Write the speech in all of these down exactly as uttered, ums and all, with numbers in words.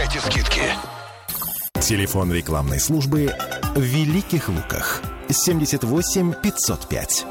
получайте скидки. Телефон рекламной службы в Великих Луках. семьдесят восемь пятьсот пять.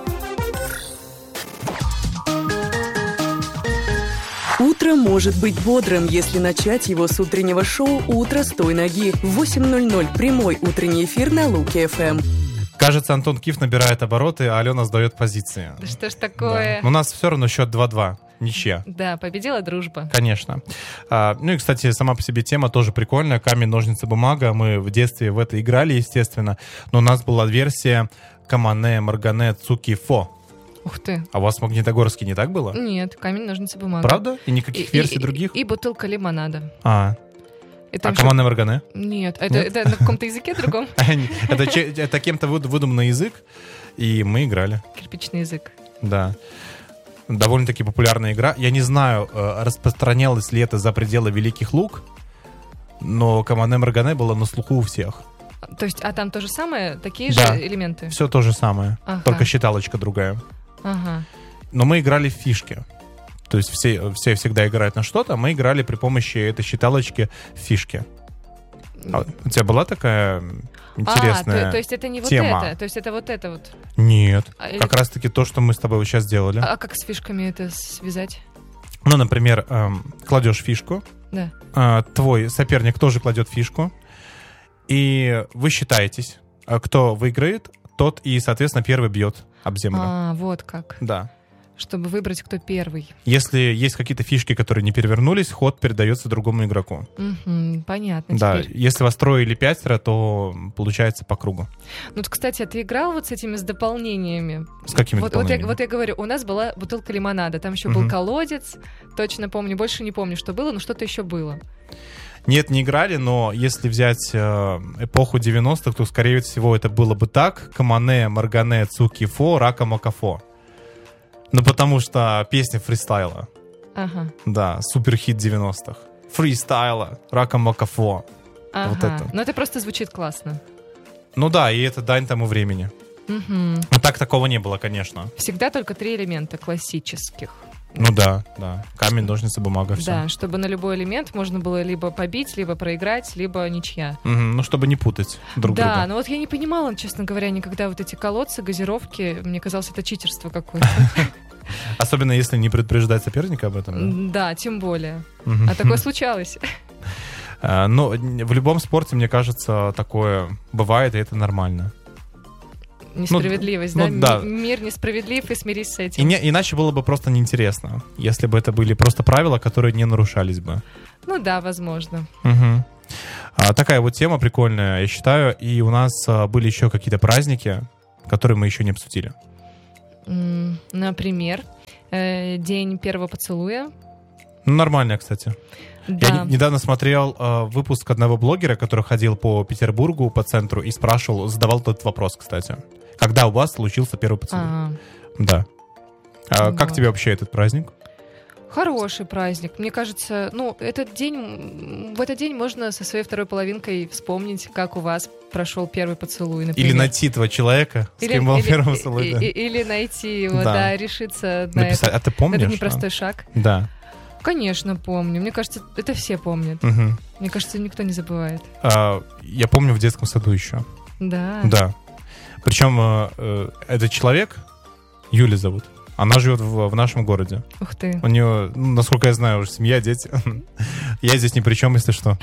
Утро может быть бодрым, если начать его с утреннего шоу «Утро с той ноги». В восемь ноль ноль прямой утренний эфир на Луки-ФМ. Кажется, Антон Киф набирает обороты, а Алена сдает позиции. Да что ж такое? Да. Но у нас все равно счет два-два. Ничья. Да, победила дружба. Конечно. А, ну и, кстати, сама по себе тема тоже прикольная. Камень, ножницы, бумага. Мы в детстве в это играли, естественно. Но у нас была версия Камане, Маргане, Цуки, Фо. Ух ты. А у вас в Магнитогорске не так было? Нет, камень, ножницы, бумага. Правда? И никаких и, версий и, других? И, и бутылка лимонада. А, это а вообще... Камане, Маргане? Нет, это, Нет? это на каком-то языке другом. Это, это кем-то выдуманный язык, и мы играли. Кирпичный язык. Да. Довольно-таки популярная игра. Я не знаю, распространялось ли это за пределы Великих Луг, но Камане Маргане было на слуху у всех. То есть, а там то же самое, такие Да. же элементы? Все то же самое, Ага. только считалочка другая. Ага. Но мы играли в фишки. То есть все, все всегда играют на что-то, а мы играли при помощи этой считалочки в фишки. А у тебя была такая интересная А, то, то есть это не вот тема? это, то есть это вот это вот. Нет, А, или- как раз-таки то, что мы с тобой сейчас делали. А, а как с фишками это связать? Ну, например, эм, кладешь фишку, Да. э, твой соперник тоже кладет фишку, и вы считаетесь, э, кто выиграет, тот и, соответственно, первый бьет об землю. А, вот как. Да. Чтобы выбрать, кто первый. Если есть какие-то фишки, которые не перевернулись, ход передается другому игроку. Угу, понятно Да, теперь. если вас трое или пятеро, то получается по кругу. Ну, вот, кстати, а ты играл вот с этими с дополнениями? С какими вот, дополнениями? Вот я, вот я говорю, у нас была бутылка лимонада, там еще Мгм. был колодец, точно помню, больше не помню, что было, но что-то еще было. Нет, не играли, но если взять э, эпоху девяностых, то, скорее всего, это было бы так. Камане, Маргане, Цуки, Фо, Рака, Макафо. Ну, потому что песня фристайла. Ага. Да, суперхит девяностых. Фристайла, Рака, Макафо. Ага. Вот это. Но это просто звучит классно. Ну да, и это дань тому времени. Мгм. Но так такого не было, конечно. Всегда только три элемента классических. Ну да, да. Камень, ножницы, бумага, все. Да, чтобы на любой элемент можно было либо побить, либо проиграть, либо ничья. Мгм, ну, чтобы не путать друг да, друга. но вот я не понимала, честно говоря, никогда вот эти колодцы, газировки, мне казалось, это читерство какое-то. Особенно если не предупреждать соперника об этом. Да? Да, тем более. Мгм. А такое случалось. А, Но в любом спорте, мне кажется, такое бывает, и это нормально. Несправедливость, ну, да? да. М- Мир несправедлив, и смирись с И этим. не- иначе было бы просто неинтересно, если бы это были просто правила, которые не нарушались бы. Ну да, возможно. Мгм. А, такая вот тема прикольная, я считаю. И у нас а, были еще какие-то праздники, которые мы еще не обсудили. М, Например, э, день первого поцелуя. Ну, нормально, кстати. Да. Я не- недавно смотрел а, выпуск одного блогера, который ходил по Петербургу, по центру, и спрашивал, задавал тот вопрос, кстати. Когда у вас случился первый поцелуй? А, Да. А как Вот. тебе вообще этот праздник? Хороший праздник. Мне кажется, ну, этот день, м, в этот день можно со своей второй половинкой вспомнить, как у вас прошел первый поцелуй, например. Или найти этого человека, с Или- кем был или- первый и- поцелуй, и- да. и- Или найти его, Да. да, решиться на Написать. это. А ты помнишь? Это непростой шаг. Да. Конечно, помню. Мне кажется, это все помнят. Мгм. Мне кажется, никто не забывает. А, я помню в детском саду еще. Да. Да. Причем э, э, этот человек, Юля зовут, она живет в, в нашем городе. Ух ты. У нее, ну, насколько я знаю, уже семья, дети. Я здесь ни при чем, если что.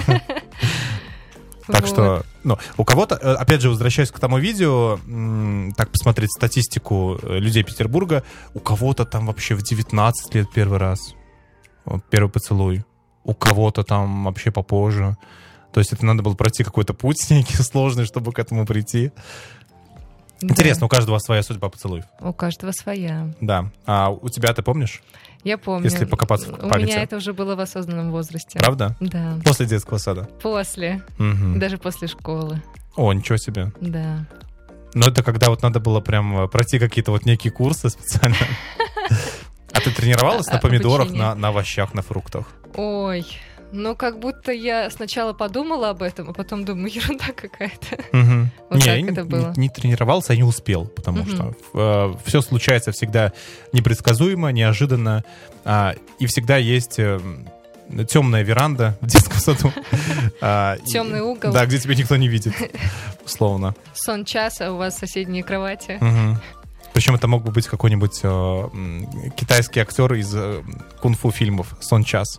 Так Вот. что, ну, у кого-то, э, опять же, возвращаясь к тому видео, м, так посмотреть статистику э, людей Петербурга, у кого-то там вообще в девятнадцать лет первый раз вот, первый поцелуй, у кого-то там вообще попозже. То есть это надо было пройти какой-то путь некий сложный, чтобы к этому прийти. Да. Интересно, у каждого своя судьба поцелуев. У каждого своя. Да. А у тебя, ты помнишь? Я помню. Если покопаться в У памяти. меня это уже было в осознанном возрасте. Правда? Да. После детского сада. После. Мгм. Даже после школы. О, ничего себе. Да. Но это когда вот надо было прям э, пройти какие-то вот некие курсы специально. А ты тренировалась А- на помидорах, обучение. на, на овощах, на фруктах? Ой. Ну, как будто я сначала подумала об этом, а потом думаю, ерунда какая-то. Мгм. Вот не, так я не, это было. не- не тренировался, а не успел, потому Мгм. что все случается всегда непредсказуемо, неожиданно, а, и всегда есть э, темная веранда в детском саду. Темный угол. Да, где тебя никто не видит, условно. Сон часа, у вас соседние кровати. Причем это мог бы быть какой-нибудь э, китайский актер из э, кунг-фу фильмов «Сон час».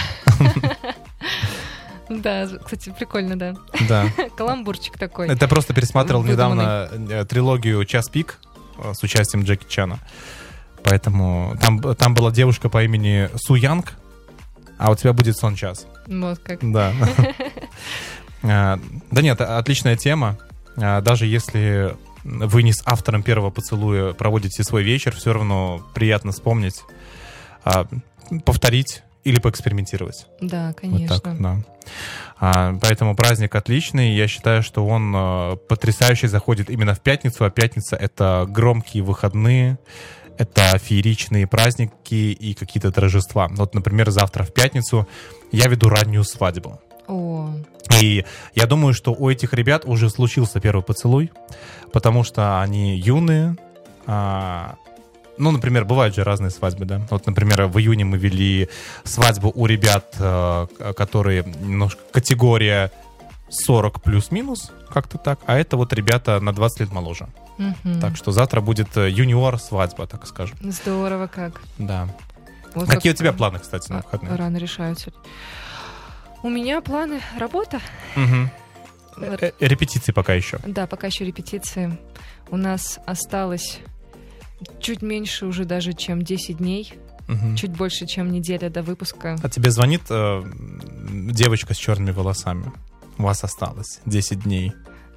Да, кстати, прикольно, да. Да. Каламбурчик такой. Это просто пересматривал Выдуманный. недавно трилогию «Час пик» с участием Джеки Чана. Поэтому там, там была девушка по имени Су Янг, а у тебя будет «Сон час». Вот как. Да. Да нет, отличная тема. Даже если вы не с автором первого поцелуя проводите свой вечер, все равно приятно вспомнить, повторить или поэкспериментировать. Да, конечно. Вот так, да. А, поэтому праздник отличный. Я считаю, что он а, потрясающе заходит именно в пятницу. А пятница — это громкие выходные, это фееричные праздники и какие-то торжества. Вот, например, завтра в пятницу я веду раннюю свадьбу. О. И я думаю, что у этих ребят уже случился первый поцелуй, потому что они юные. А, ну, например, бывают же разные свадьбы, да. Вот, например, в июне мы вели свадьбу у ребят, а, которые немножко категория сорок плюс-минус, как-то так. А это вот ребята на двадцать лет моложе. Угу. Так что завтра будет юниор-свадьба, так скажем. Здорово как. Да. Вот Какие как... у тебя планы, кстати, на выходные? Рано решаются. У меня планы работа. Угу. Вот. Репетиции пока еще. Да, пока еще репетиции. У нас осталось чуть меньше уже даже, чем десять дней. Угу. Чуть больше, чем неделя до выпуска. А тебе звонит э, девочка с черными волосами? У вас осталось десять дней.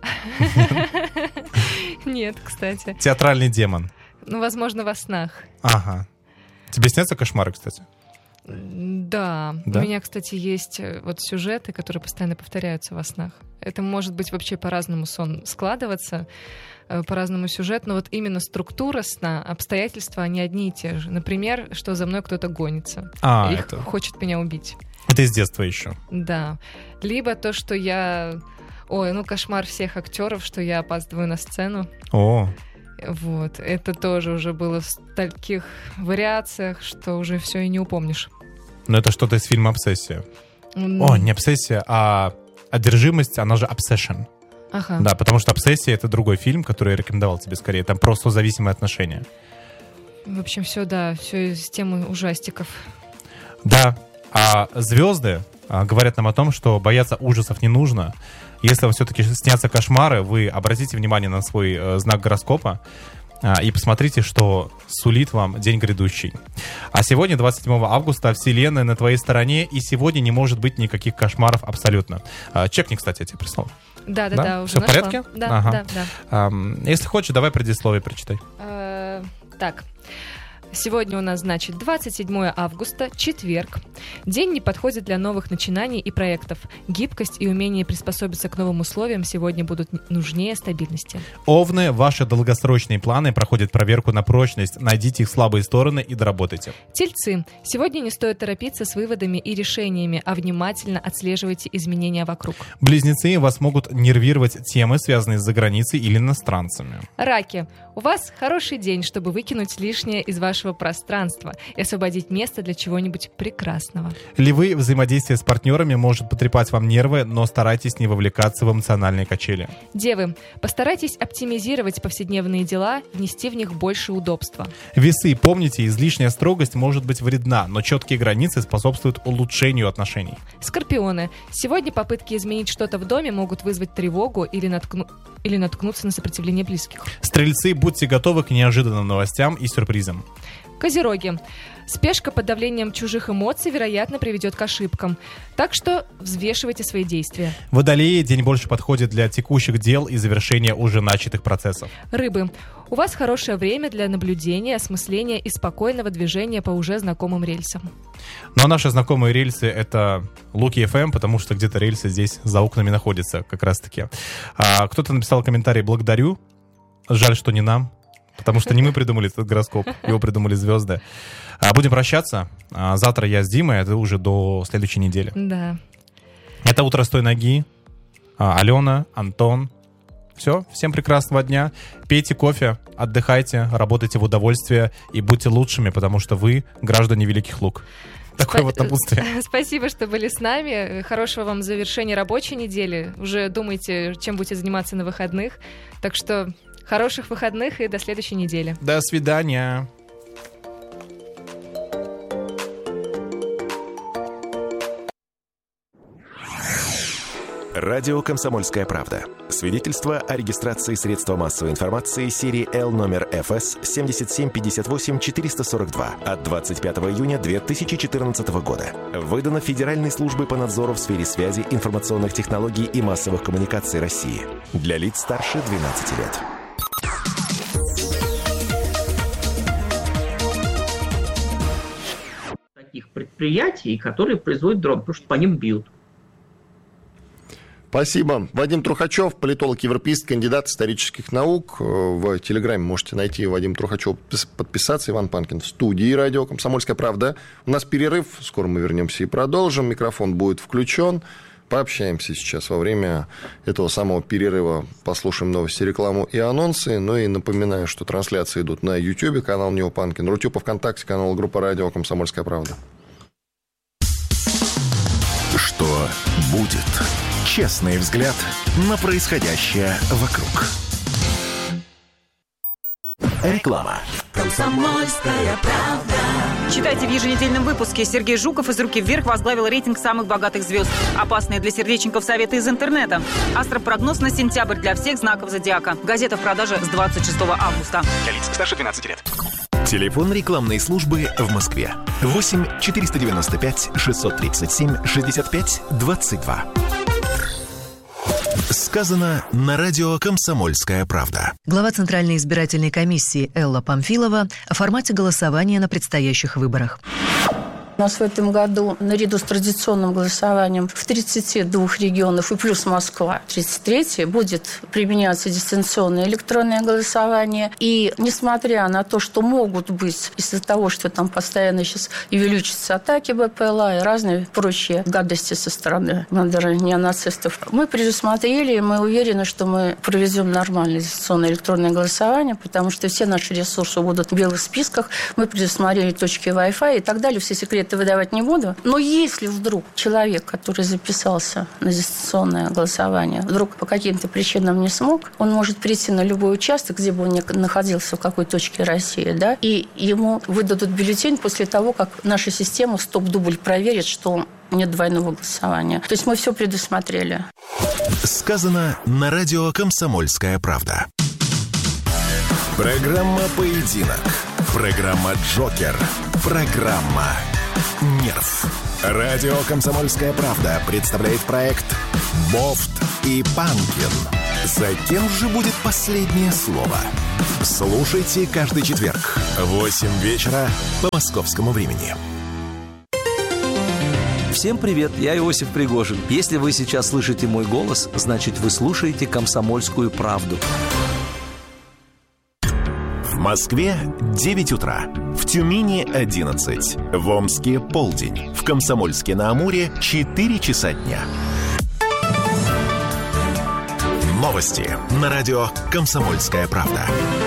Нет, кстати. Театральный демон. Ну, возможно, во снах. Ага. Тебе снятся кошмары, кстати? Да. Да? У меня, кстати, есть вот сюжеты, которые постоянно повторяются во снах. Это может быть вообще по-разному сон складываться, по-разному сюжет, но вот именно структура сна, обстоятельства, они одни и те же. Например, что за мной кто-то гонится. А, и это... хочет меня убить. Это из детства еще. Да. Либо то, что я... Ой, ну кошмар всех актеров, что я опаздываю на сцену. О. Вот. Это тоже уже было в таких вариациях, что уже все и не упомнишь. Но это что-то из фильма «Обсессия». Mm. О, не «Обсессия», а «Одержимость», она же «Obsession». Ага. Да, потому что «Обсессия» — это другой фильм, который я рекомендовал тебе скорее. Там просто зависимые отношения. В общем, все, да, все из темы ужастиков. Да, а звезды а, говорят нам о том, что бояться ужасов не нужно. Если вам все-таки снятся кошмары, вы обратите внимание на свой э, знак гороскопа э, и посмотрите, что сулит вам день грядущий. А сегодня, двадцать седьмого августа, Вселенная на твоей стороне, и сегодня не может быть никаких кошмаров абсолютно. Э, чекни, кстати, я тебе прислал. Да, да, да, да, уже все в нашла. порядке? Да, ага. да, да. Эм, если хочешь, давай предисловие прочитай. Э, так. Сегодня у нас, значит, двадцать седьмого августа, четверг. День не подходит для новых начинаний и проектов. Гибкость и умение приспособиться к новым условиям сегодня будут нужнее стабильности. Овны, ваши долгосрочные планы проходят проверку на прочность. Найдите их слабые стороны и доработайте. Тельцы. Сегодня не стоит торопиться с выводами и решениями, а внимательно отслеживайте изменения вокруг. Близнецы, вас могут нервировать темы, связанные с заграницей или иностранцами. Раки. У вас хороший день, чтобы выкинуть лишнее из вашего пространства и освободить место для чего-нибудь прекрасного. Львы, взаимодействие с партнерами может потрепать вам нервы, но старайтесь не вовлекаться в эмоциональные качели. Девы, постарайтесь оптимизировать повседневные дела, внести в них больше удобства. Весы, помните, излишняя строгость может быть вредна, но четкие границы способствуют улучшению отношений. Скорпионы, сегодня попытки изменить что-то в доме могут вызвать тревогу или, наткну... или наткнуться на сопротивление близких. Стрельцы, будьте готовы к неожиданным новостям и сюрпризам. Козероги. Спешка под давлением чужих эмоций, вероятно, приведет к ошибкам. Так что взвешивайте свои действия. Водолеи, день больше подходит для текущих дел и завершения уже начатых процессов. Рыбы. У вас хорошее время для наблюдения, осмысления и спокойного движения по уже знакомым рельсам. Ну а наши знакомые рельсы — это Луки эф эм, потому что где-то рельсы здесь за окнами находятся как раз-таки. А, кто-то написал комментарий «Благодарю». Жаль, что не нам. Потому что не мы придумали этот гороскоп, его придумали звезды. А, будем прощаться. А, завтра я с Димой, это уже до следующей недели. Да. Это «Утро с той ноги». А, Алена, Антон. Все, всем прекрасного дня. Пейте кофе, отдыхайте, работайте в удовольствие и будьте лучшими, потому что вы граждане Великих Луг. Такое вот напутствие. Спасибо, что были с нами. Хорошего вам завершения рабочей недели. Уже думайте, чем будете заниматься на выходных. Так что хороших выходных и до следующей недели. До свидания. Радио «Комсомольская правда». Свидетельство о регистрации средства массовой информации серии Л номер эф эс семь семь пять восемь четыре сорок два от двадцать пятого июня две тысячи четырнадцатого года. Выдано Федеральной службой по надзору в сфере связи, информационных технологий и массовых коммуникаций России. Для лиц старше двенадцати лет. Таких предприятий, которые производят дрон, потому что по ним бьют. Спасибо. Вадим Трухачев, политолог, европеист, кандидат исторических наук. В Телеграме можете найти Вадим Трухачев, подписаться. Иван Панкин в студии радио «Комсомольская правда». У нас перерыв, скоро мы вернемся и продолжим. Микрофон будет включен. Пообщаемся сейчас во время этого самого перерыва. Послушаем новости, рекламу и анонсы. Ну и напоминаю, что трансляции идут на YouTube, канал Нео Панкин, Рутюб, ВКонтакте, канал группа радио «Комсомольская правда». Что будет? Честный взгляд на происходящее вокруг. Реклама. «Комсомольская правда». Читайте в еженедельном выпуске. Сергей Жуков из «Руки вверх» возглавил рейтинг самых богатых звезд. Опасные для сердечников советы из интернета. Астропрогноз на сентябрь для всех знаков зодиака. Газета в продаже с двадцать шестого августа. Для лиц старше двенадцати лет. Телефон рекламной службы в Москве. восемь четыреста девяносто пять шестьсот тридцать семь шестьдесят пять двадцать два. Сказано на радио «Комсомольская правда». Глава Центральной избирательной комиссии Элла Памфилова о формате голосования на предстоящих выборах. У нас в этом году, наряду с традиционным голосованием в тридцати двух регионах и плюс Москва, тридцать три, будет применяться дистанционное электронное голосование. И несмотря на то, что могут быть из-за того, что там постоянно сейчас увеличатся атаки БПЛА и разные прочие гадости со стороны неонацистов, мы предусмотрели, и мы уверены, что мы проведем нормальное дистанционное электронное голосование, потому что все наши ресурсы будут в белых списках. Мы предусмотрели точки Wi-Fi и так далее, все секреты выдавать не буду. Но если вдруг человек, который записался на дистанционное голосование, вдруг по каким-то причинам не смог, он может прийти на любой участок, где бы он ни находился, в какой точке России, да, и ему выдадут бюллетень после того, как наша система стоп-дубль проверит, что нет двойного голосования. То есть мы все предусмотрели. Сказано на радио «Комсомольская правда». Программа «Поединок». Программа «Джокер». Программа «Нерв». Радио «Комсомольская правда» представляет проект «Бофт и Панкин». За кем же будет последнее слово? Слушайте каждый четверг в восемь вечера по московскому времени. Всем привет, я Иосиф Пригожин. Если вы сейчас слышите мой голос, значит, вы слушаете «Комсомольскую правду». В Москве девять утра, в Тюмени одиннадцать, в Омске полдень, в Комсомольске-на-Амуре четыре часа дня. Новости на радио «Комсомольская правда».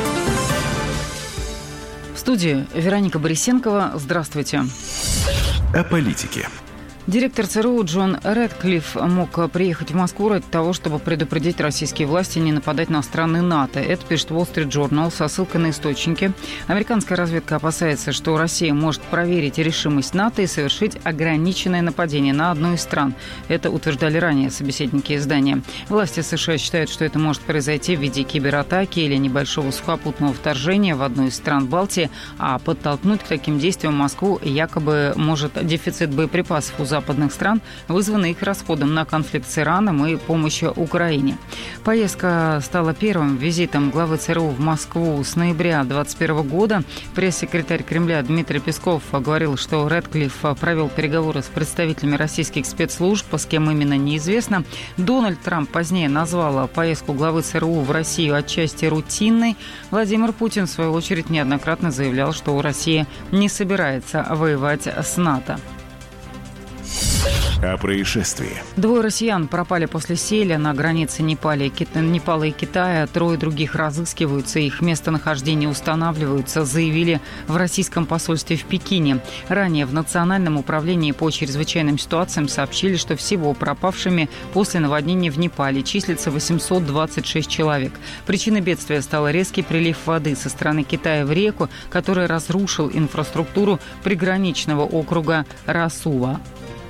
В студии Вероника Борисенкова. Здравствуйте. О политике. Директор ЦРУ Джон Рэдклифф мог приехать в Москву ради того, чтобы предупредить российские власти не нападать на страны НАТО. Это пишет Wall Street Journal со ссылкой на источники. Американская разведка опасается, что Россия может проверить решимость НАТО и совершить ограниченное нападение на одну из стран. Это утверждали ранее собеседники издания. Власти США считают, что это может произойти в виде кибератаки или небольшого сухопутного вторжения в одну из стран Балтии, а подтолкнуть к таким действиям Москву якобы может дефицит боеприпасов у западных стран, вызванный их расходом на конфликт с Ираном и помощью Украине. Поездка стала первым визитом главы ЦРУ в Москву с ноября двадцать первого года. Пресс-секретарь Кремля Дмитрий Песков говорил, что Рэдклифф провел переговоры с представителями российских спецслужб, с кем именно неизвестно. Дональд Трамп позднее назвал поездку главы ЦРУ в Россию отчасти рутинной. Владимир Путин, в свою очередь, неоднократно заявлял, что Россия не собирается воевать с НАТО. о происшествии. Двое россиян пропали после селя на границе Непала и, Кит... Непала и Китая. Трое других разыскиваются. Их местонахождение устанавливаются, заявили в российском посольстве в Пекине. Ранее в Национальном управлении по чрезвычайным ситуациям сообщили, что всего пропавшими после наводнения в Непале числится восемьсот двадцать шесть человек. Причиной бедствия стал резкий прилив воды со стороны Китая в реку, который разрушил инфраструктуру приграничного округа Расува.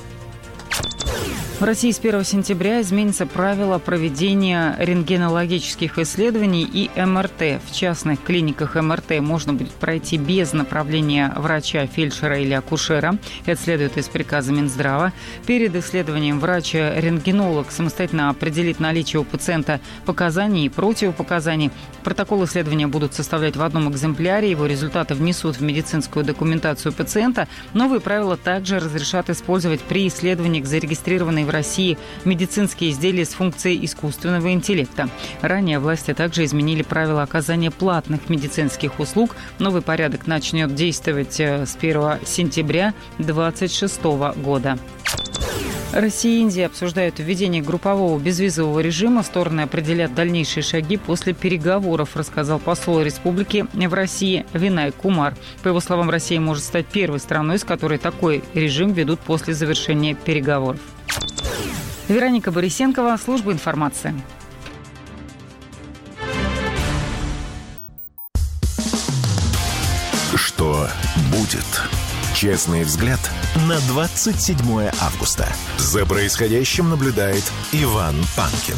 В России с первого сентября изменится правило проведения рентгенологических исследований и эм эр тэ. В частных клиниках эм эр тэ можно будет пройти без направления врача, фельдшера или акушера. Это следует из приказа Минздрава. Перед исследованием врач-рентгенолог самостоятельно определит наличие у пациента показаний и противопоказаний. Протокол исследования будут составлять в одном экземпляре. Его результаты внесут в медицинскую документацию пациента. Новые правила также разрешат использовать при исследованиях зарегистрированные в России медицинские изделия с функцией искусственного интеллекта. Ранее власти также изменили правила оказания платных медицинских услуг. Новый порядок начнет действовать с первого сентября две тысячи двадцать шестого года. Россия и Индия обсуждают введение группового безвизового режима. Стороны определят дальнейшие шаги после переговоров, рассказал посол республики в России Винай Кумар. По его словам, Россия может стать первой страной, с которой такой режим ведут после завершения переговоров. Вероника Борисенкова, служба информации. Что будет? Честный взгляд на двадцать седьмое августа. За происходящим наблюдает Иван Панкин.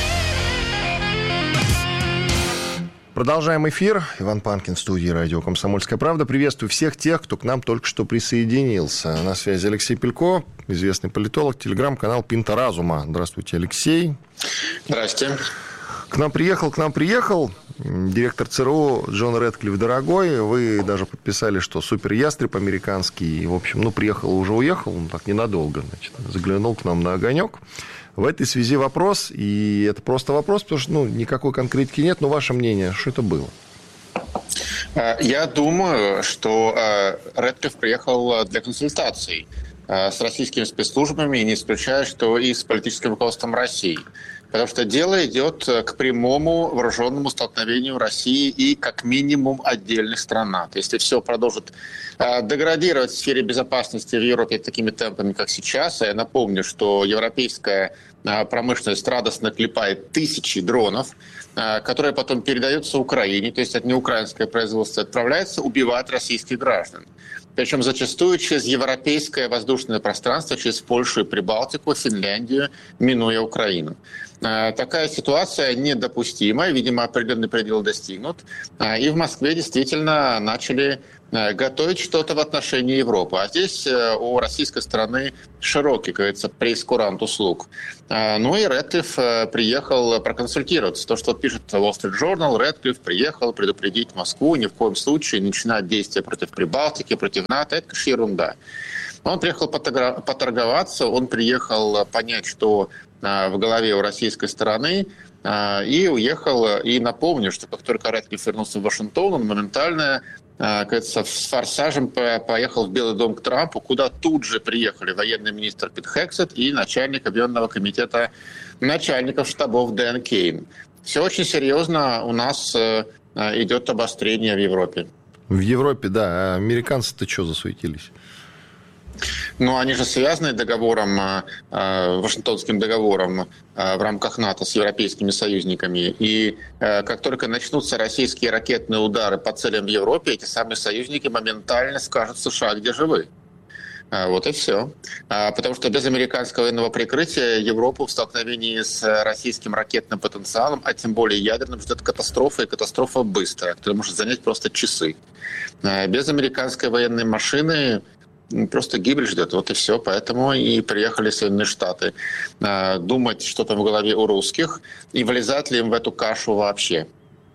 Продолжаем эфир. Иван Панкин в студии радио «Комсомольская правда». Приветствую всех тех, кто к нам только что присоединился. На связи Алексей Пелько, известный политолог, телеграм-канал «Пинта Разума». Здравствуйте, Алексей. Здрасте. К нам приехал, к нам приехал директор ЦРУ Джон Рэдклифф, дорогой. Вы даже подписали, что суперястреб американский. В общем, ну, приехал и уже уехал, ну, так ненадолго, значит, заглянул к нам на огонек. В этой связи вопрос, и это просто вопрос, потому что ну, никакой конкретики нет, но ваше мнение, что это было? Я думаю, что Рэдклифф приехал для консультаций с российскими спецслужбами, и не исключаю, что и с политическим руководством России. Потому что дело идет к прямому вооруженному столкновению России и как минимум отдельных стран НАТО. Если все продолжит деградировать в сфере безопасности в Европе такими темпами, как сейчас, а я напомню, что европейская промышленность радостно клепает тысячи дронов, которые потом передаются Украине, то есть это не украинское производство, отправляется убивать российских граждан. Причем зачастую через европейское воздушное пространство, через Польшу и Прибалтику, Финляндию, минуя Украину. Такая ситуация недопустима, видимо, определенный предел достигнут. И в Москве действительно начали готовить что-то в отношении Европы. А здесь у российской стороны широкий, как говорится, прейскурант услуг. Ну и Рэдклифф приехал проконсультироваться. То, что пишет Wall Street Journal, Рэдклифф приехал предупредить Москву ни в коем случае не начинать действия против Прибалтики, против НАТО. Это, конечно, ерунда. Он приехал поторговаться, он приехал понять, что в голове у российской стороны, и уехал. И напомню, что как только Рэдклифф вернулся в Вашингтон, он моментально, кажется, с форсажем поехал в Белый дом к Трампу, куда тут же приехали военный министр Пит Хексет и начальник Объединенного комитета начальников штабов Дэн Кейн. Все очень серьезно, у нас идет обострение в Европе. В Европе, да. А американцы-то что засуетились? Ну, они же связаны договором, Вашингтонским договором в рамках НАТО с европейскими союзниками. И как только начнутся российские ракетные удары по целям в Европе, эти самые союзники моментально скажут США, где же вы? Вот и все. Потому что без американского военного прикрытия Европу в столкновении с российским ракетным потенциалом, а тем более ядерным, ждет катастрофа, и катастрофа быстрая, которая может занять просто часы. Без американской военной машины просто гибель ждет, вот и все. Поэтому и приехали Соединенные Штаты думать, что там в голове у русских, и влезать ли им в эту кашу вообще.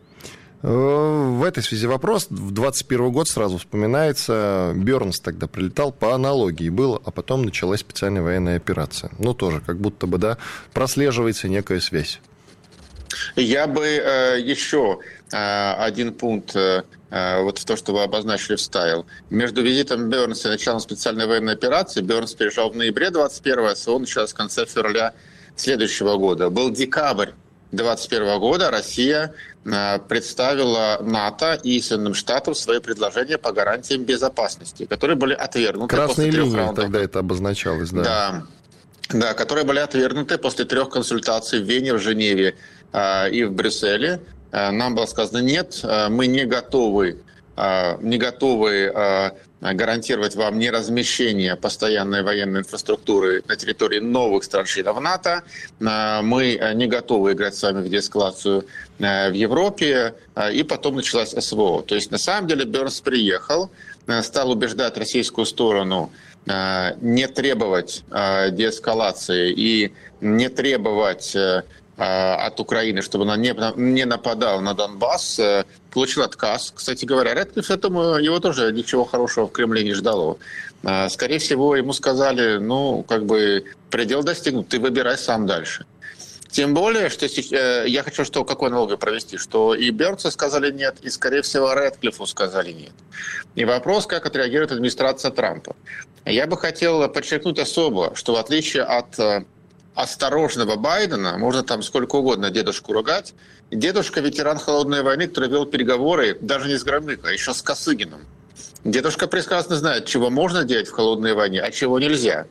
В этой связи вопрос. В двадцать первый год сразу вспоминается, Бёрнс тогда прилетал, по аналогии было, а потом началась специальная военная операция. Ну, тоже как будто бы, да, прослеживается некая связь. Я бы э, еще э, один пункт э, вот в то, что вы обозначили, вставил. Между визитом Бернса и началом специальной военной операции Бернс приезжал в ноябре двадцать первого, СВО началось в конце февраля следующего года. Был декабрь двадцать первого года, Россия представила НАТО и Соединенным Штатам свои предложения по гарантиям безопасности, которые были отвергнуты. Красной линией раундов. Тогда это обозначалось, да. Да. Да, которые были отвергнуты после трех консультаций в Вене, в Женеве э, и в Брюсселе. Э, нам было сказано, нет, э, мы не готовы, э, не готовы э, гарантировать вам неразмещение постоянной военной инфраструктуры на территории новых стран-членов НАТО. Э, мы не готовы играть с вами в деэскалацию э, в Европе. Э, и потом началась СВО. То есть, на самом деле, Бернс приехал, э, стал убеждать российскую сторону не требовать э, деэскалации и не требовать э, от Украины, чтобы она не, не нападала на Донбасс, э, получил отказ. Кстати говоря, Рэдклифф, я думаю, его тоже ничего хорошего в Кремле не ждало. Э, скорее всего, ему сказали, ну, как бы, предел достигнут, ты выбирай сам дальше. Тем более, что э, я хочу что, какой аналогию провести, что и Бернсу сказали нет, и, скорее всего, Рэдклиффу сказали нет. И вопрос, как отреагирует администрация Трампа. Я бы хотел подчеркнуть особо, что в отличие от э, осторожного Байдена, можно там сколько угодно дедушку ругать, дедушка ветеран холодной войны, который вел переговоры даже не с Громыко, а еще с Косыгиным. Дедушка прекрасно знает, чего можно делать в холодной войне, а чего нельзя.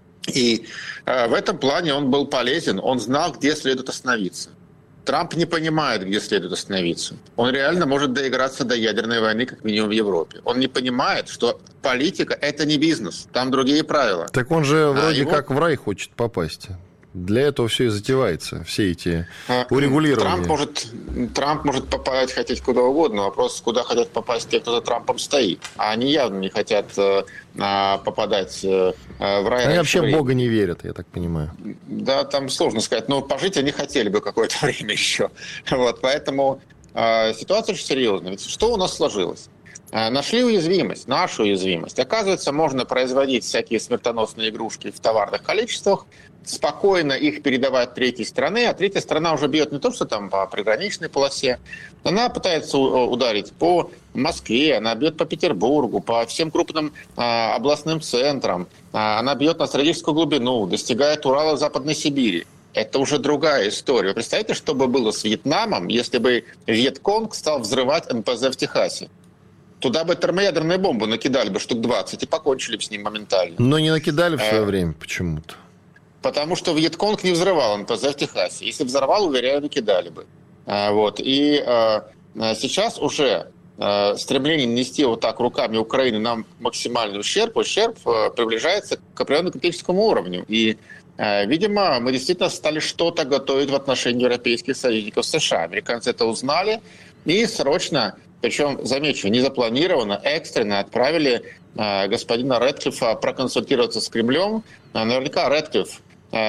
И э, в этом плане он был полезен, он знал, где следует остановиться. Трамп не понимает, где следует остановиться. Он реально может доиграться до ядерной войны, как минимум в Европе. Он не понимает, что политика – это не бизнес, там другие правила. Так он же вроде а его... как в рай хочет попасть. Для этого все и затевается, все эти урегулирования. Трамп может, Трамп может попасть хотеть куда угодно. Вопрос, куда хотят попасть те, кто за Трампом стоит. А они явно не хотят э, попадать э, в рай. Они вообще времени. в Бога не верят, я так понимаю. Да, там сложно сказать. Но пожить они хотели бы какое-то время еще. Вот, поэтому э, ситуация очень серьезная. Ведь что у нас сложилось? Э, нашли уязвимость, нашу уязвимость. Оказывается, можно производить всякие смертоносные игрушки в товарных количествах, спокойно их передавать третьей стране, а третья страна уже бьет не то, что там по приграничной полосе, она пытается ударить по Москве, она бьет по Петербургу, по всем крупным а, областным центрам, а, она бьет на стратегическую глубину, достигает Урала, Западной Сибири. Это уже другая история. Вы представляете, что бы было с Вьетнамом, если бы Вьетконг стал взрывать эн пэ зэ в Техасе? Туда бы термоядерную бомбу накидали бы штук двадцать и покончили бы с ним моментально. Но не накидали в свое а... время почему-то. Потому что Вьетконг не взрывал эн пэ зэ в Техасе. Если бы взорвал, уверяю, накидали бы. А, вот. И а, сейчас уже а, стремление нанести вот так руками Украины на максимальный ущерб, ущерб а, приближается к определенному критическому уровню. И, а, видимо, мы действительно стали что-то готовить в отношении европейских союзников США. Американцы это узнали и срочно, причем, замечу, незапланированно, экстренно отправили а, господина Рэдклиффа проконсультироваться с Кремлем. А, наверняка Рэдклифф.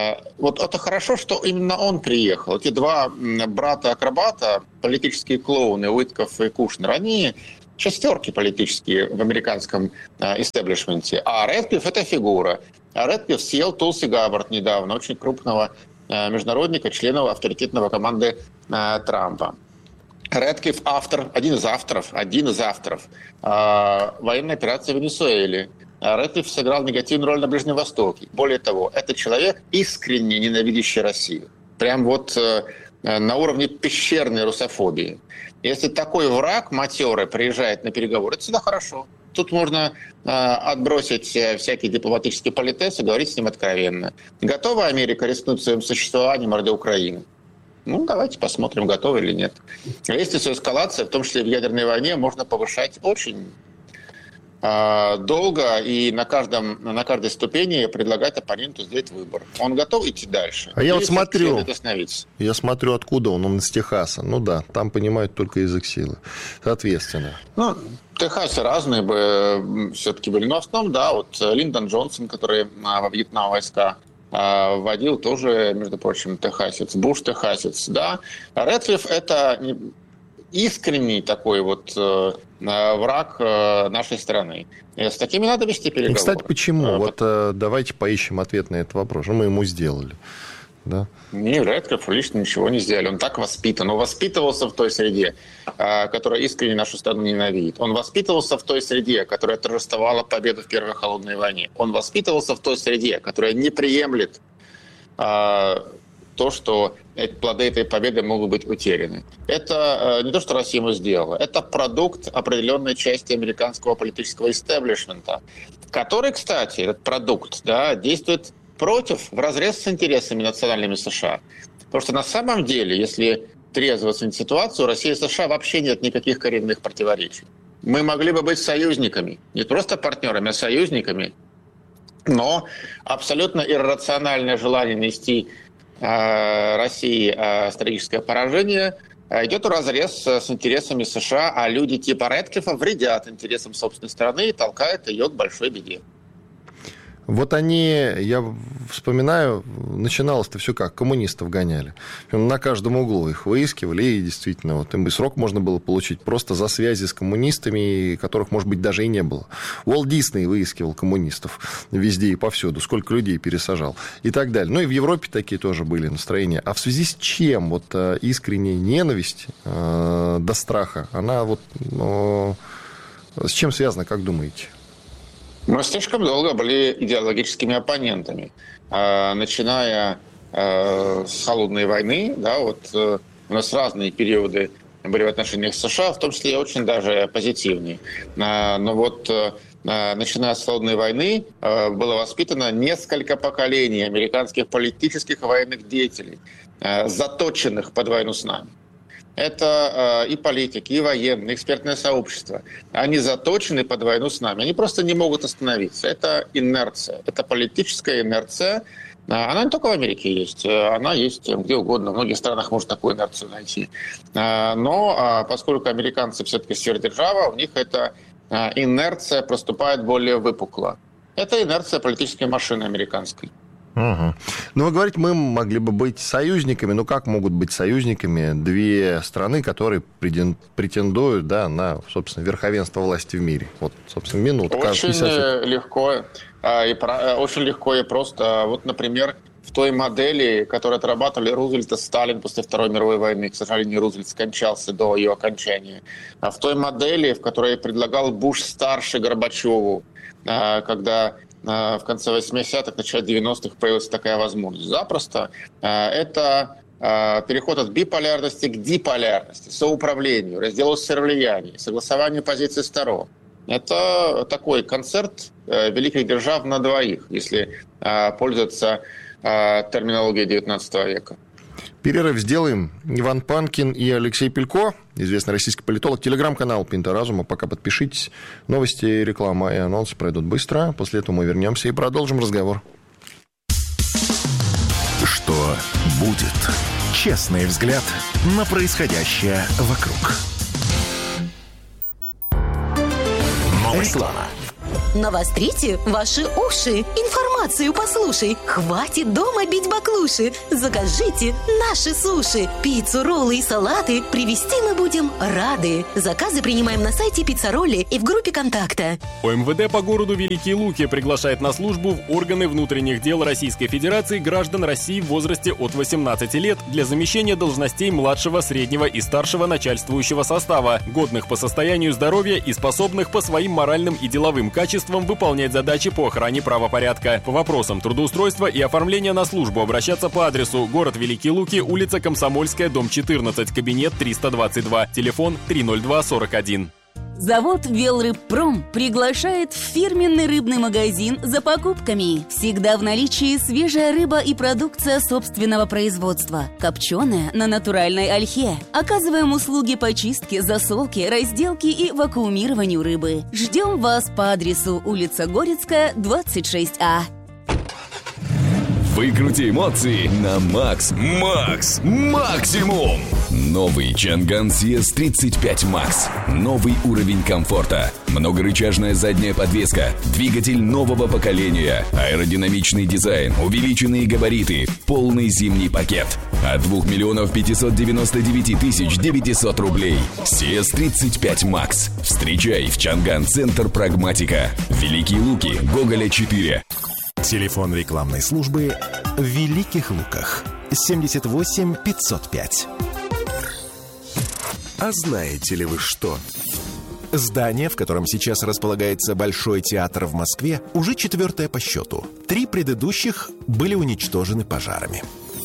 Вот это хорошо, что именно он приехал. Эти два брата-акробата, политические клоуны, Уитков и Кушнер, они шестерки политические в американском истеблишменте. А Рэдклифф – это фигура. А Рэдклифф съел Тулси Габбард недавно, очень крупного международника, члена авторитетного команды Трампа. Рэдклифф – автор, один из авторов, один из авторов военной операции в Венесуэле. Рэдклифф сыграл негативную роль на Ближнем Востоке. Более того, это человек, искренне ненавидящий Россию. Прям вот э, на уровне пещерной русофобии. Если такой враг матерый приезжает на переговоры, это всегда хорошо. Тут можно э, отбросить э, всякие дипломатические политесы и говорить с ним откровенно. Готова Америка рискнуть своим существованием ради Украины? Ну, давайте посмотрим, готова или нет. Если все эскалация, в том числе в ядерной войне, можно повышать очень долго и на, каждом, на каждой ступени предлагать оппоненту сделать выбор. Он готов идти дальше. А я вот смотрю, я смотрю, откуда он, он из Техаса. Ну да, там понимают только язык силы. Соответственно. Ну, в Техасе разные бы все-таки были. Но в основном, да, вот Линдон Джонсон, который во Вьетнам войска вводил, тоже, между прочим, техасец. Буш техасец, да. Рэдклифф — это искренний такой вот э, враг э, нашей страны. И с такими надо вести переговоры. Кстати, почему? Э, вот э, давайте поищем ответ на этот вопрос. Мы ему сделали. да? Не, Рэдклифф лично ничего не сделали. Он так воспитан. Он воспитывался в той среде, которая искренне нашу страну ненавидит. Он воспитывался в той среде, которая торжествовала победу в Первой холодной войне. Он воспитывался в той среде, которая не приемлет а, то, что плоды этой победы могут быть утеряны. Это а, не то, что Россия ему сделала. Это продукт определенной части американского политического истеблишмента, который, кстати, этот продукт, да, действует против, вразрез с интересами национальными США. Потому что на самом деле, если трезво оценить ситуацию, у России и США вообще нет никаких коренных противоречий. Мы могли бы быть союзниками, не просто партнерами, а союзниками, но абсолютно иррациональное желание нести э, России э, стратегическое поражение э, идет вразрез с интересами США, а люди типа Рэдклиффа вредят интересам собственной страны и толкают ее к большой беде. Вот они, я вспоминаю, начиналось-то все как, коммунистов гоняли. На каждом углу их выискивали, и действительно, вот им бы срок можно было получить просто за связи с коммунистами, которых, может быть, даже и не было. Уолт Дисней выискивал коммунистов везде и повсюду, сколько людей пересажал и так далее. Ну и в Европе такие тоже были настроения. А в связи с чем вот искренняя ненависть э, до страха, она вот э, с чем связана, как думаете? Мы слишком долго были идеологическими оппонентами, начиная с холодной войны, да, вот у нас разные периоды были в отношениях с США, в том числе и очень даже позитивные. Но вот начиная с холодной войны было воспитано несколько поколений американских политических и военных деятелей, заточенных под войну с нами. Это э, и политики, и военные, и экспертное сообщество. Они заточены под войну с нами. Они просто не могут остановиться. Это инерция. Это политическая инерция. Она не только в Америке есть. Она есть где угодно. В многих странах можно такую инерцию найти. Но поскольку американцы все-таки сверхдержава, у них эта инерция проступает более выпукло. Это инерция политической машины американской. Угу. Ну, вы говорите, мы могли бы быть союзниками. Ну, как могут быть союзниками две страны, которые претендуют, да, на, собственно, верховенство власти в мире? Вот, собственно, минутка. Очень легко, и, очень легко и просто. Вот, например, в той модели, которую отрабатывали Рузвельт и Сталин после Второй мировой войны, к сожалению, Рузвельт скончался до ее окончания, а в той модели, в которой предлагал Буш-старший Горбачеву, когда в конце восьмидесятых, начале девяностых появилась такая возможность. Запросто. Это переход от биполярности к диполярности, соуправлению, разделу сверхвлияний, согласованию позиций сторон. Это такой концерт великих держав на двоих, если пользоваться терминологией девятнадцатого века. Перерыв сделаем. Иван Панкин и Алексей Пелько, известный российский политолог, телеграм-канал «Пинта Разума». Пока подпишитесь. Новости, реклама и анонсы пройдут быстро. После этого мы вернемся и продолжим разговор. Что будет? Честный взгляд на происходящее вокруг. Реклама. Навострите ваши уши. Информацию послушай. Хватит дома бить баклуши. Закажите наши суши. Пиццу, роллы и салаты привезти мы будем рады. Заказы принимаем на сайте Пиццаролли и в группе контакта. ОМВД по городу Великие Луки приглашает на службу в органы внутренних дел Российской Федерации граждан России в возрасте от восемнадцати лет для замещения должностей младшего, среднего и старшего начальствующего состава, годных по состоянию здоровья и способных по своим моральным и деловым качествам выполнять задачи по охране правопорядка. По вопросам трудоустройства и оформления на службу обращаться по адресу город Великие Луки, улица Комсомольская, дом четырнадцать, кабинет триста двадцать два, телефон три ноль два сорок один. Завод «Велрыбпром» приглашает в фирменный рыбный магазин за покупками. Всегда в наличии свежая рыба и продукция собственного производства. Копченая на натуральной ольхе. Оказываем услуги по чистке, засолке, разделке и вакуумированию рыбы. Ждем вас по адресу улица Горецкая, двадцать шесть А. Выкрути эмоции на Макс. Макс. Максимум. Новый Чанган си эс тридцать пять Макс. Новый уровень комфорта. Многорычажная задняя подвеска. Двигатель нового поколения. Аэродинамичный дизайн. Увеличенные габариты. Полный зимний пакет. От двух миллионов пятьсот девяносто девять тысяч девятьсот рублей. си эс тридцать пять Макс. Встречай в Чанган Центр Прагматика. Великие Луки, Гоголя четыре. Телефон рекламной службы в Великих Луках. семьдесят восемь пятьсот пять. А знаете ли вы что? Здание, в котором сейчас располагается Большой театр в Москве, уже четвертое по счету. Три предыдущих были уничтожены пожарами.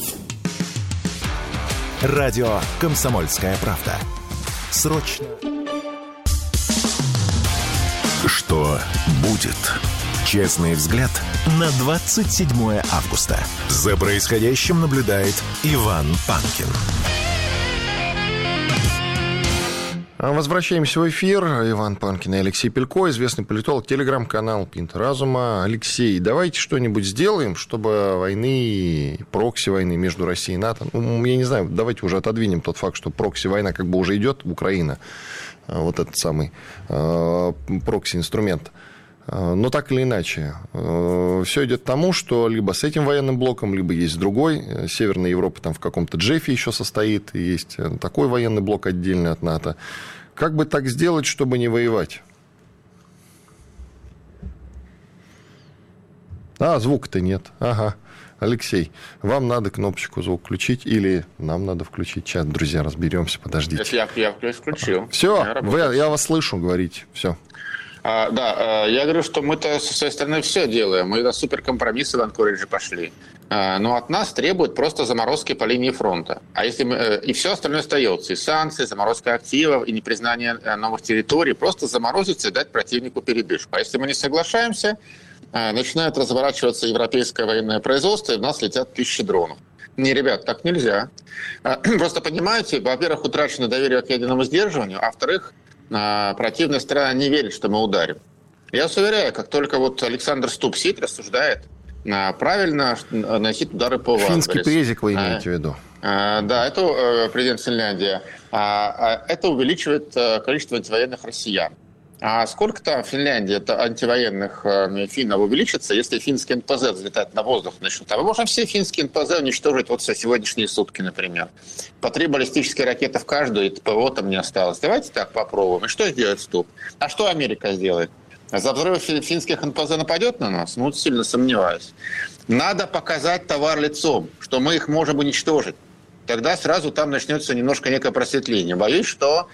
Радио «Комсомольская правда». Срочно. Что будет? Честный взгляд на двадцать седьмое августа. За происходящим наблюдает Иван Панкин. Возвращаемся в эфир. Иван Панкин и Алексей Пелько, известный политолог, телеграм-канал «Пинта разума». Алексей, давайте что-нибудь сделаем, чтобы войны, прокси-войны между Россией и НАТО... Ну, я не знаю, давайте уже отодвинем тот факт, что прокси-война как бы уже идет в Украину. Вот этот самый э, прокси-инструмент. Но так или иначе, все идет к тому, что либо с этим военным блоком, либо есть другой. Северная Европа там в каком-то джефе еще состоит, и есть такой военный блок отдельный от НАТО. Как бы так сделать, чтобы не воевать? А, звука-то нет. Ага. Алексей, вам надо кнопочку звук включить или нам надо включить чат? Друзья, разберемся, подождите. Я, я включил. Все, я, вы, я вас слышу, говорите. Все. А, да, я говорю, что мы-то со своей стороны все делаем. Мы на суперкомпромиссы в Анкоридже пошли. А, но от нас требуют просто заморозки по линии фронта. А если мы, и все остальное остается. И санкции, заморозка активов, и непризнание новых территорий. Просто заморозить и дать противнику передышку. А если мы не соглашаемся, начинает разворачиваться европейское военное производство, и в нас летят тысячи дронов. Не, ребят, так нельзя. Просто понимаете, во-первых, утрачено доверие к ядерному сдерживанию, а во-вторых, противная сторона не верит, что мы ударим. Я вас уверяю, как только вот Александр Ступ сидит, рассуждает, правильно наносить удары по Вагнеру. Финский презик вы имеете в виду? Да, это президент Финляндии. Это увеличивает количество антивоенных россиян. А сколько там в Финляндии это антивоенных финнов увеличится, если финский эн пэ зэ взлетает на воздух начнут? А мы можем все финские эн пэ зэ уничтожить вот за сегодняшние сутки, например. По три баллистические ракеты в каждую, и ПВО там не осталось. Давайте так попробуем. И что сделает Ступ? А что Америка сделает? За взрыв финских эн пэ зэ нападет на нас? Ну, сильно сомневаюсь. Надо показать товар лицом, что мы их можем уничтожить. Тогда сразу там начнется немножко некое просветление. Боюсь, что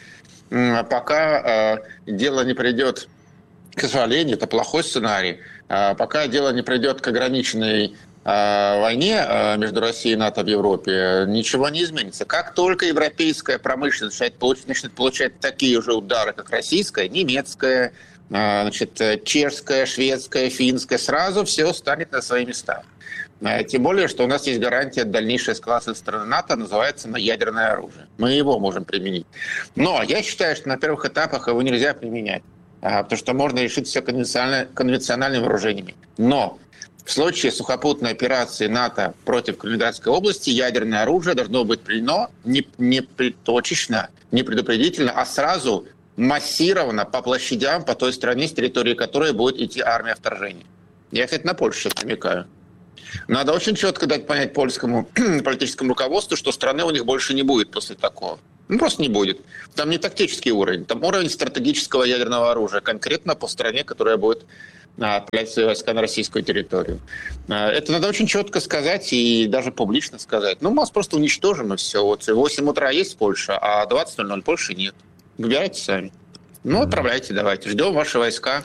пока э, дело не придет к сожалению, это плохой сценарий, э, пока дело не придет к ограниченной э, войне э, между Россией и НАТО в Европе, ничего не изменится. Как только европейская промышленность начнет получать, начнет получать такие же удары, как российская, немецкая, э, значит, чешская, шведская, финская, сразу все станет на свои места. Тем более, что у нас есть гарантия дальнейшей эскалации страны НАТО, называется на ядерное оружие. Мы его можем применить. Но я считаю, что на первых этапах его нельзя применять, потому что можно решить все конвенциональными вооружениями. Но в случае сухопутной операции НАТО против Калининградской области ядерное оружие должно быть применено не, не точечно, не предупредительно, а сразу массированно по площадям, по той стране, с территории которой будет идти армия вторжения. Я, кстати, на Польшу сейчас намекаю. Надо очень четко дать понять польскому политическому руководству, что страны у них больше не будет после такого. Ну, просто не будет. Там не тактический уровень, там уровень стратегического ядерного оружия, конкретно по стране, которая будет отправлять свои войска на российскую территорию. Это надо очень четко сказать и даже публично сказать. Ну, мы вас просто уничтожим, и все. Вот в восемь утра есть Польша, а двадцать ноль ноль Польши нет. Выбирайте сами. Ну, отправляйте, давайте. Ждем ваши войска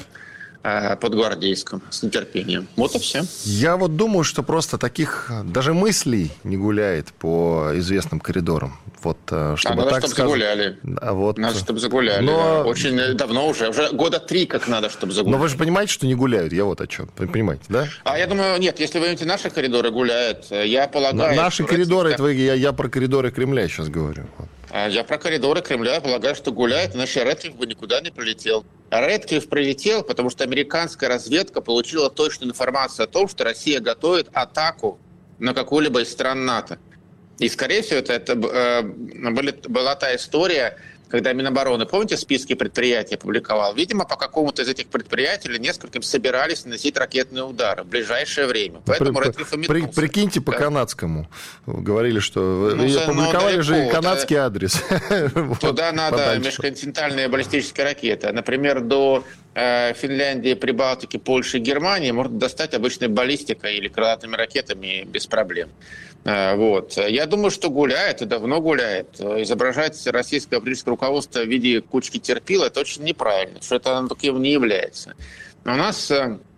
под Гвардейском с нетерпением. Вот и все. Я вот думаю, что просто таких даже мыслей не гуляет по известным коридорам. Вот, чтобы а надо, так чтобы сказать... загуляли. А вот... Надо, чтобы загуляли. Но... Очень давно уже. Уже года три как надо, чтобы загуляли. Но вы же понимаете, что не гуляют. Я вот о чем. Вы понимаете, да? А я думаю, нет. Если вы имеете наши коридоры, гуляют. Я полагаю... Наши коридоры, это... я, я про коридоры Кремля сейчас говорю. Я про коридоры Кремля полагаю, что гуляет, иначе Рэдклифф бы никуда не прилетел. Рэдклифф прилетел, потому что американская разведка получила точную информацию о том, что Россия готовит атаку на какую-либо из стран НАТО. И, скорее всего, это, это э, были, была та история, когда Минобороны, помните, списки предприятий опубликовал? Видимо, по какому-то из этих предприятий или нескольким собирались наносить ракетные удары в ближайшее время. Поэтому при, Рэдклифф при, Прикиньте, по да. канадскому. Говорили, что... Ну, опубликовали ну, же далеко, канадский да. адрес. Туда надо межконтинентальные баллистические ракеты. Например, до Финляндии, Прибалтики, Польши и Германии может достать обычной баллистикой или крылатыми ракетами без проблем. Вот. Я думаю, что гуляет, и давно гуляет. Изображать российское политическое руководство в виде кучки терпил – это очень неправильно, что это оно таким не является. У нас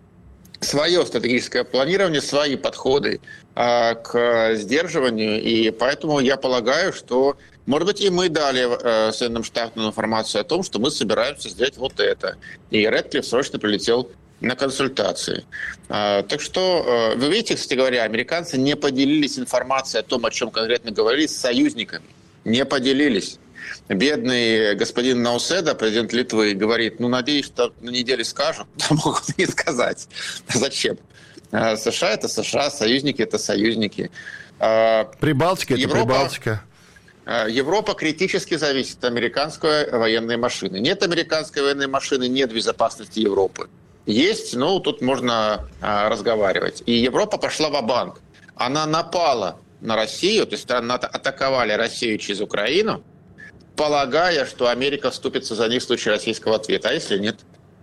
свое стратегическое планирование, свои подходы к сдерживанию, и поэтому я полагаю, что, может быть, и мы дали э, Соединенным Штатам информацию о том, что мы собираемся сделать вот это. И Рэдклифф срочно прилетел на консультации. Э, так что, э, вы видите, кстати говоря, американцы не поделились информацией о том, о чем конкретно говорили, с союзниками. Не поделились. Бедный господин Науседа, президент Литвы, говорит, ну, надеюсь, что на неделе скажут, а могут не сказать. Зачем? США — это США, союзники — это союзники. Прибалтика — это Европа, Прибалтика. Европа критически зависит от американской военной машины. Нет американской военной машины, нет безопасности Европы. Есть, ну, тут можно разговаривать. И Европа пошла ва-банк. Она напала на Россию, то есть страны атаковали Россию через Украину, полагая, что Америка вступится за них в случае российского ответа. А если нет?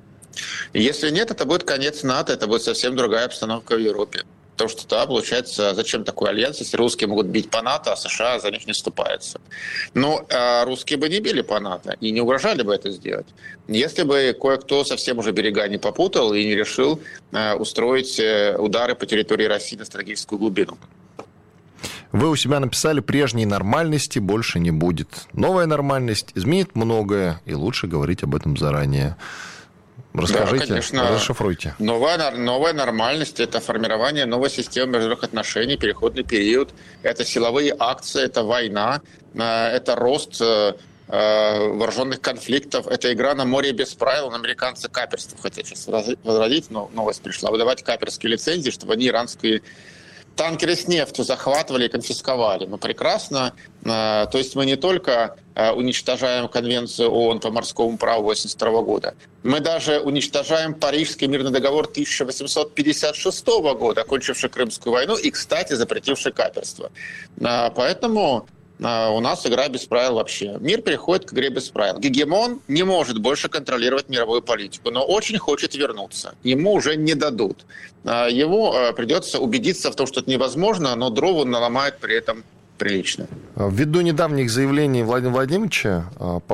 Если нет, это будет конец НАТО, это будет совсем другая обстановка в Европе. Потому что тогда, получается, зачем такой альянс, если русские могут бить по НАТО, а США за них не вступаются? Но э, русские бы не били по НАТО и не угрожали бы это сделать, если бы кое-кто совсем уже берега не попутал и не решил э, устроить э, удары по территории России на стратегическую глубину. Вы у себя написали, прежней нормальности больше не будет. Новая нормальность изменит многое, и лучше говорить об этом заранее. Расскажите, да, конечно, расшифруйте. Новая, новая нормальность – это формирование новой системы международных отношений, переходный период, это силовые акции, это война, это рост вооруженных конфликтов, это игра на море без правил, американцы каперство хотят сейчас возродить, но новость пришла, выдавать каперские лицензии, чтобы они иранские танкеры с нефтью захватывали и конфисковали. Ну, прекрасно. То есть мы не только уничтожаем Конвенцию ООН по морскому праву восемьдесят второго года, мы даже уничтожаем Парижский мирный договор тысяча восемьсот пятьдесят шестого года, окончивший Крымскую войну и, кстати, запретивший каперство. Поэтому у нас игра без правил вообще. Мир переходит к игре без правил. Гегемон не может больше контролировать мировую политику, но очень хочет вернуться. Ему уже не дадут. Ему придется убедиться в том, что это невозможно, но дров он наломает при этом прилично. Ввиду недавних заявлений Владимира Владимировича по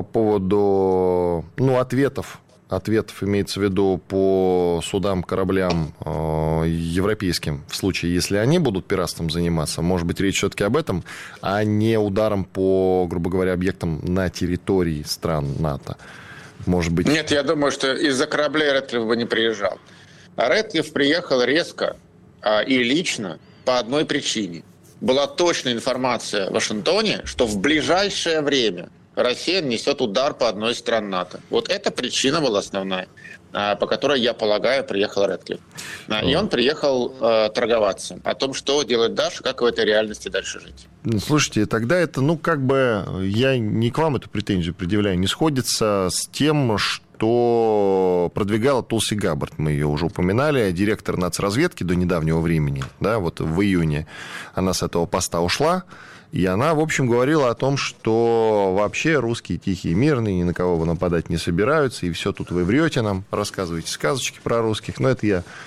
поводу ну, ответов, ответов имеется в виду по судам, кораблям э, европейским, в случае, если они будут пиратством заниматься, может быть, речь все-таки об этом, а не ударом по, грубо говоря, объектам на территории стран НАТО. Может быть... Нет, я думаю, что из-за кораблей Рэдклифф бы не приезжал. А Рэдклифф приехал резко э, и лично по одной причине. Была точная информация в Вашингтоне, что в ближайшее время Россия несет удар по одной из стран НАТО. Вот эта причина была основная, по которой, я полагаю, приехал Рэдклифф. И он приехал э, торговаться о том, что делать дальше, как в этой реальности дальше жить. Слушайте, тогда это, ну, как бы, я не к вам эту претензию предъявляю, не сходится с тем, что продвигала Тулси Габбард. Мы ее уже упоминали, директор нацразведки до недавнего времени, да, вот в июне она с этого поста ушла. И она, в общем, говорила о том, что вообще русские тихие, мирные, ни на кого нападать не собираются, и все тут вы врете нам, рассказываете сказочки про русских. Но это я